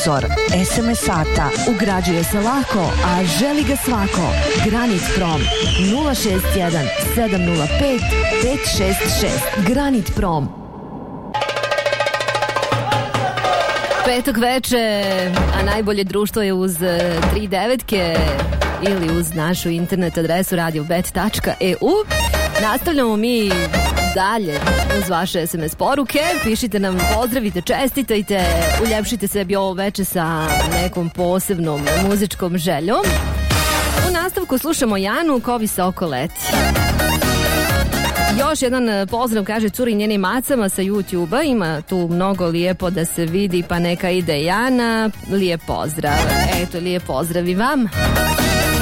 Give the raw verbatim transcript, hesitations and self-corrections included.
televizor, es em es sata, ugrađuje se lako, a želi ga svako. Granit Prom nula šest jedan sedam nula pet pet šest šest. Granit Prom. Petak veče, a najbolje društvo je uz tri devetke ili uz našu internet adresu radio bet tačka e u. Nastavljamo mi dalje uz vaše es em es poruke. Pišite nam, pozdravite, čestitajte, uljepšite sebi ovo veče sa nekom posebnom muzičkom željom. U nastavku slušamo Janu ko visoko leti. Još jedan pozdrav, kaže curi njenim macama sa YouTube-a. Ima tu mnogo lijepo da se vidi, pa neka ide Jana. Lijep pozdrav. Eto, lijep pozdrav i vam.